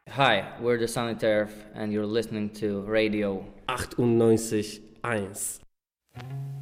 Hi, we're the Sanitarium and you're listening to Radio 98.1.